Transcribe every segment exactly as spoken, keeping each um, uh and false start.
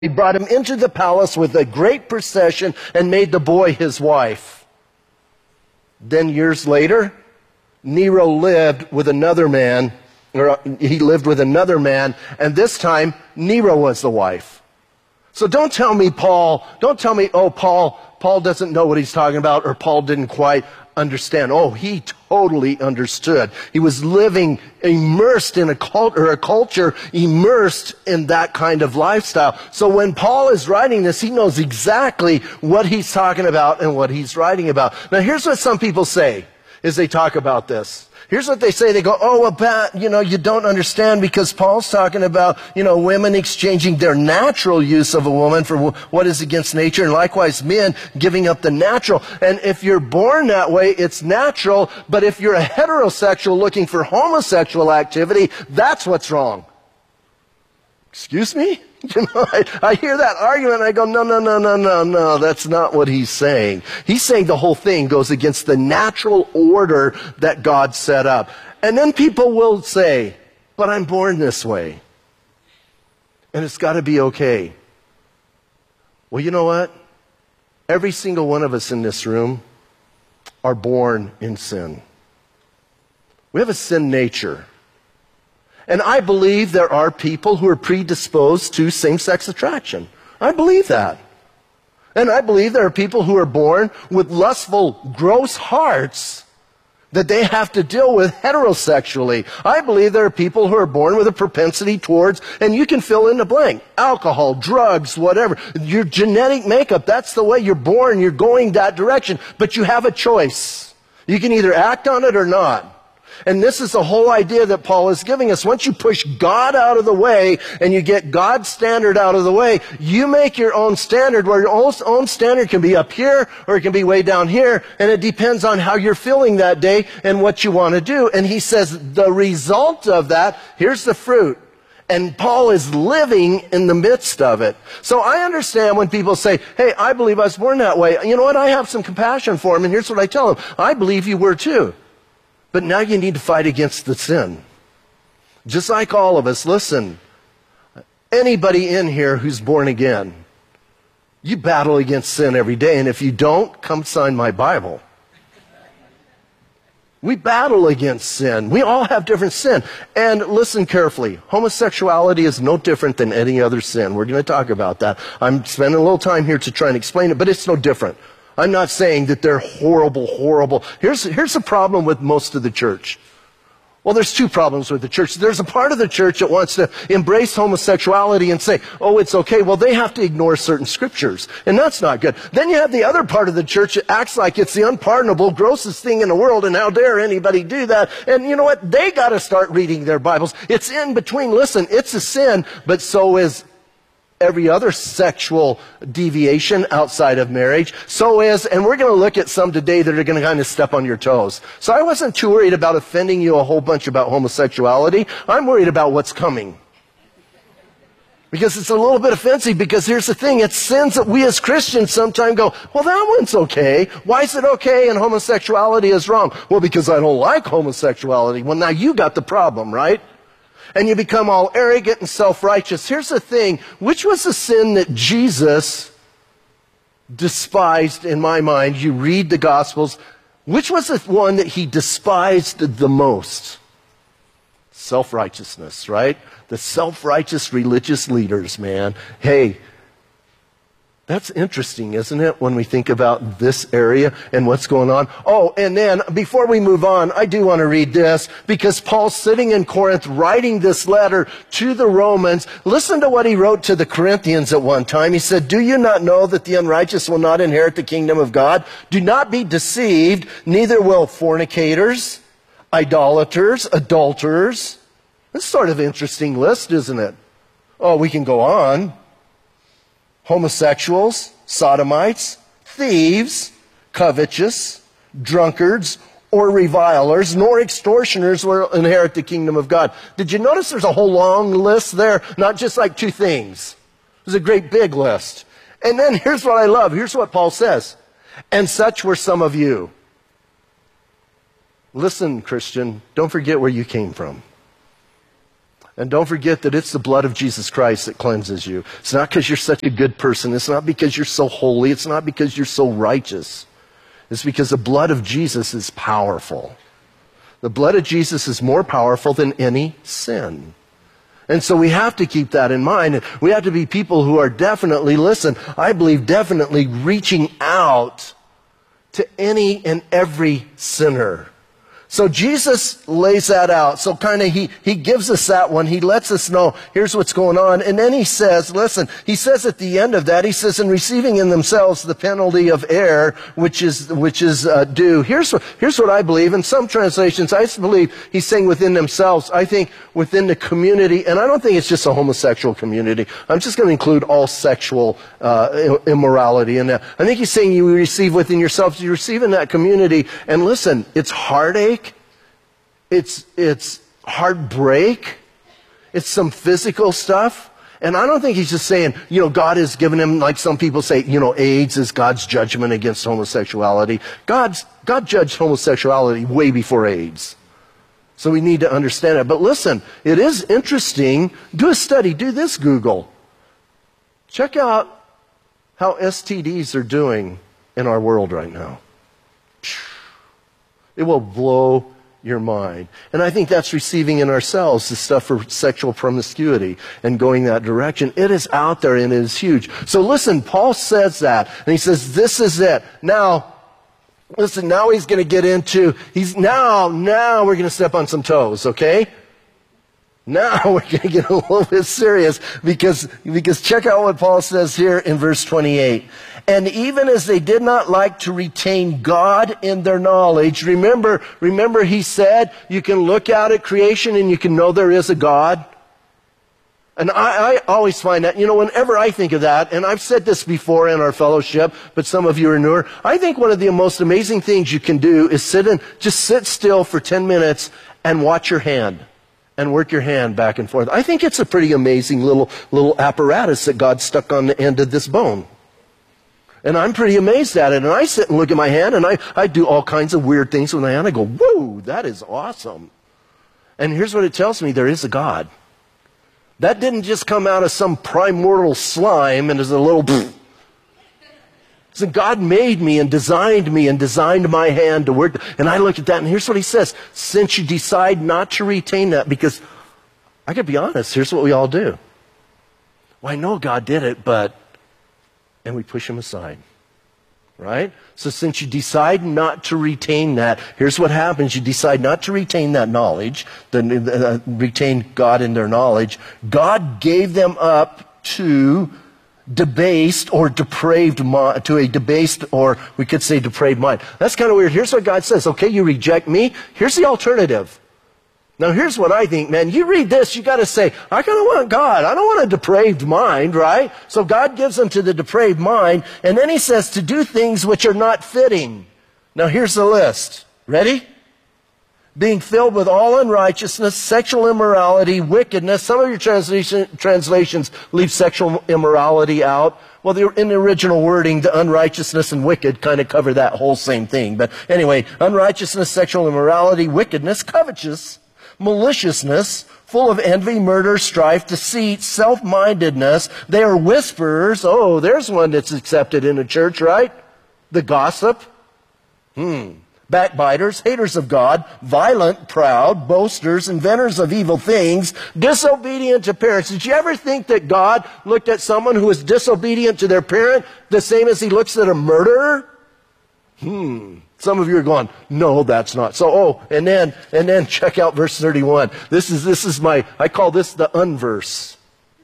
He brought him into the palace with a great procession and made the boy his wife. Then years later, Nero lived with another man, or he lived with another man, and this time Nero was the wife. So don't tell me Paul, don't tell me, oh, Paul, Paul doesn't know what he's talking about, or Paul didn't quite understand. Oh, he totally understood. He was living immersed in a cult or a culture immersed in that kind of lifestyle. So when Paul is writing this, he knows exactly what he's talking about and what he's writing about. Now here's what some people say as they talk about this. Here's what they say. They go, oh, well, Pat, you know, you don't understand because Paul's talking about, you know, women exchanging their natural use of a woman for what is against nature, and likewise men giving up the natural. And if you're born that way, it's natural. But if you're a heterosexual looking for homosexual activity, that's what's wrong. Excuse me? You know, I, I hear that argument and I go, no, no, no, no, no, no, that's not what he's saying. He's saying the whole thing goes against the natural order that God set up. And then people will say, but I'm born this way. And it's got to be okay. Well, you know what? Every single one of us in this room are born in sin. We have a sin nature. And I believe there are people who are predisposed to same-sex attraction. I believe that. And I believe there are people who are born with lustful, gross hearts that they have to deal with heterosexually. I believe there are people who are born with a propensity towards, and you can fill in the blank, alcohol, drugs, whatever. Your genetic makeup, that's the way you're born. You're going that direction. But you have a choice. You can either act on it or not. And this is the whole idea that Paul is giving us. Once you push God out of the way and you get God's standard out of the way, you make your own standard, where your own standard can be up here or it can be way down here, and it depends on how you're feeling that day and what you want to do. And he says the result of that, here's the fruit. And Paul is living in the midst of it. So I understand when people say, hey, I believe I was born that way. You know what? I have some compassion for them, and here's what I tell them. I believe you were too. But now you need to fight against the sin. Just like all of us, listen, anybody in here who's born again, you battle against sin every day. And if you don't, come sign my Bible. We battle against sin. We all have different sin. And listen carefully, homosexuality is no different than any other sin. We're going to talk about that. I'm spending a little time here to try and explain it, but it's no different. I'm not saying that they're horrible, horrible. Here's, here's the problem with most of the church. Well, there's two problems with the church. There's a part of the church that wants to embrace homosexuality and say, oh, it's okay. Well, they have to ignore certain scriptures. And that's not good. Then you have the other part of the church that acts like it's the unpardonable, grossest thing in the world, and how dare anybody do that. And you know what? They got to start reading their Bibles. It's in between. Listen, it's a sin, but so is every other sexual deviation outside of marriage. So is, and we're going to look at some today that are going to kind of step on your toes. So I wasn't too worried about offending you a whole bunch about homosexuality. I'm worried about what's coming. Because it's a little bit offensive, because here's the thing, it's sins that we as Christians sometimes go, well, that one's okay. Why is it okay and homosexuality is wrong? Well, because I don't like homosexuality. Well, now you got the problem, right? And you become all arrogant and self-righteous. Here's the thing. Which was the sin that Jesus despised in my mind? You read the Gospels. Which was the one that he despised the most? Self-righteousness, right? The self-righteous religious leaders, man. Hey, that's interesting, isn't it, when we think about this area and what's going on? Oh, and then before we move on, I do want to read this, because Paul's sitting in Corinth writing this letter to the Romans. Listen to what he wrote to the Corinthians at one time. He said, do you not know that the unrighteous will not inherit the kingdom of God? Do not be deceived, neither will fornicators, idolaters, adulterers. This is sort of an interesting list, isn't it? Oh, we can go on. Homosexuals, sodomites, thieves, covetous, drunkards, or revilers, nor extortioners will inherit the kingdom of God. Did you notice there's a whole long list there? Not just like two things. There's a great big list. And then here's what I love. Here's what Paul says. And such were some of you. Listen, Christian, don't forget where you came from. And don't forget that it's the blood of Jesus Christ that cleanses you. It's not because you're such a good person. It's not because you're so holy. It's not because you're so righteous. It's because the blood of Jesus is powerful. The blood of Jesus is more powerful than any sin. And so we have to keep that in mind. We have to be people who are definitely, listen, I believe definitely reaching out to any and every sinner. So Jesus lays that out. So kind of he, he gives us that one. He lets us know, here's what's going on. And then he says, listen, he says at the end of that, he says, in receiving in themselves the penalty of error, which is, which is uh, due. Here's, here's what I believe. In some translations, I believe he's saying within themselves. I think within the community, and I don't think it's just a homosexual community. I'm just going to include all sexual uh, immorality in that. I think he's saying you receive within yourselves, you receive in that community. And listen, it's heartache. It's, it's heartbreak. It's some physical stuff. And I don't think he's just saying, you know, God has given him, like some people say, you know, AIDS is God's judgment against homosexuality. God's, God judged homosexuality way before AIDS. So we need to understand it. But listen, it is interesting. Do a study. Do this, Google. Check out how S T Ds are doing in our world right now. It will blow your mind. And I think that's receiving in ourselves the stuff for sexual promiscuity and going that direction. It is out there and it is huge. So listen, Paul says that, and he says, this is it. Now, listen, now he's going to get into, he's now, now we're going to step on some toes, okay? Now we're going to get a little bit serious because, because check out what Paul says here in verse twenty-eight. And even as they did not like to retain God in their knowledge, remember, remember he said, you can look out at creation and you can know there is a God. And I, I always find that, you know, whenever I think of that, and I've said this before in our fellowship, but some of you are newer, I think one of the most amazing things you can do is sit and just sit still for ten minutes and watch your hand. And work your hand back and forth. I think it's a pretty amazing little, little apparatus that God stuck on the end of this bone. And I'm pretty amazed at it. And I sit and look at my hand, and I, I do all kinds of weird things with my hand. I go, whoa, that is awesome. And here's what it tells me. There is a God. That didn't just come out of some primordial slime and as a little... So God made me and designed me and designed my hand to work. And I look at that, and here's what he says. Since you decide not to retain that, because I gotta be honest, here's what we all do. Well, I know God did it, but... And we push him aside. Right? So since you decide not to retain that, here's what happens. You decide not to retain that knowledge, the, uh, retain God in their knowledge. God gave them up to... debased or depraved mind, to a debased or we could say depraved mind. That's kind of weird. Here's what God says. Okay, you reject me. Here's the alternative. Now here's what I think, man. You read this, you got to say, I kind of want God. I don't want a depraved mind, right? So God gives them to the depraved mind, and then he says to do things which are not fitting. Now here's the list. Ready? Being filled with all unrighteousness, sexual immorality, wickedness. Some of your translation, translations leave sexual immorality out. Well, in the original wording, the unrighteousness and wicked kind of cover that whole same thing. But anyway, unrighteousness, sexual immorality, wickedness, covetous, maliciousness, full of envy, murder, strife, deceit, self-mindedness. They are whisperers. Oh, there's one that's accepted in a church, right? The gossip. Hmm. Backbiters, haters of God, violent, proud, boasters, inventors of evil things, disobedient to parents. Did you ever think that God looked at someone who was disobedient to their parent the same as he looks at a murderer? Hmm. Some of you are going, no, that's not. So, oh, and then, and then check out verse thirty-one. This is, this is my, I call this the unverse.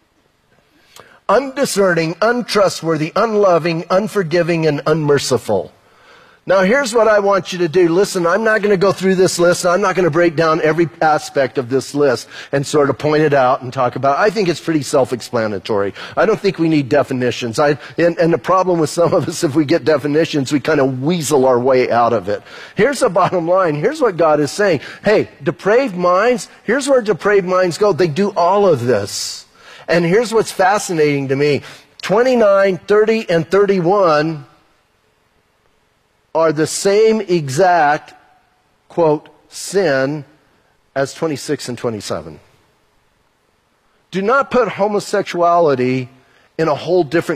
Undiscerning, untrustworthy, unloving, unforgiving, and unmerciful. Now, here's what I want you to do. Listen, I'm not going to go through this list. I'm not going to break down every aspect of this list and sort of point it out and talk about it. I think it's pretty self-explanatory. I don't think we need definitions. I, and, and the problem with some of us, if we get definitions, we kind of weasel our way out of it. Here's the bottom line. Here's what God is saying. Hey, depraved minds, here's where depraved minds go. They do all of this. And here's what's fascinating to me. twenty-nine, thirty, and thirty-one... are the same exact, quote, sin as twenty-six and twenty-seven. Do not put homosexuality in a whole different